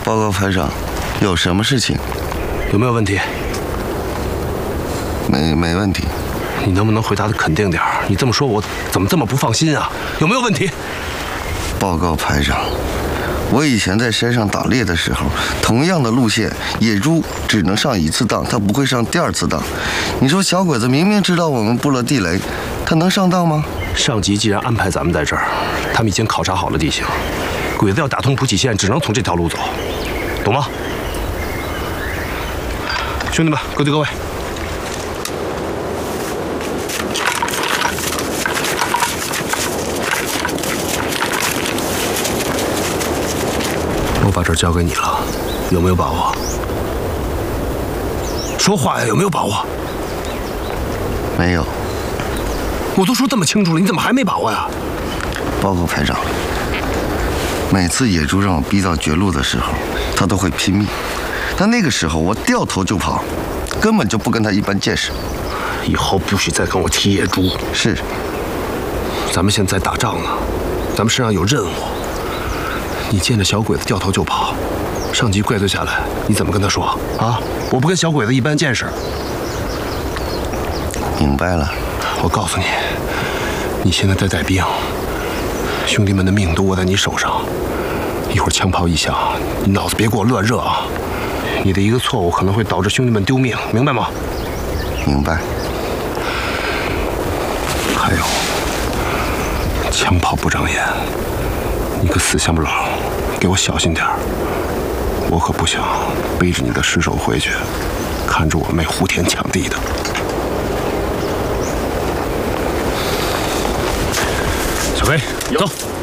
报告排长，有什么事情？ 有没有问题？ 没问题。 你能不能回答的肯定点？你这么说，我怎么这么不放心啊？有没有问题？ 报告排长，我以前在山上打猎的时候，同样的路线，野猪只能上一次当，它不会上第二次当。你说小鬼子明明知道我们布了地雷，他能上当吗？ 上级既然安排咱们在这儿，他们已经考察好了地形，鬼子要打通补给线，只能从这条路走，懂吗？兄弟们，各就各位。我把这儿交给你了，有没有把握？说话呀，有没有把握？ 没有。 我都说这么清楚了，你怎么还没把握呀？ 报告排长，每次野猪让我逼到绝路的时候，他都会拼命，但那个时候我掉头就跑，根本就不跟他一般见识。 以后不许再跟我提野猪。 是。 咱们现在打仗呢，咱们身上有任务。你见着小鬼子掉头就跑，上级怪罪下来，你怎么跟他说啊？我不跟小鬼子一般见识。 明白了。 我告诉你，你现在在带兵，兄弟们的命都握在你手上。一会儿枪炮一响，你脑子别给我乱热啊！你的一个错误可能会导致兄弟们丢命，明白吗？ 明白。 还有，枪炮不长眼，你个死乡巴佬，给我小心点儿！我可不想背着你的尸首回去，看着我妹呼天抢地的。小飞，走。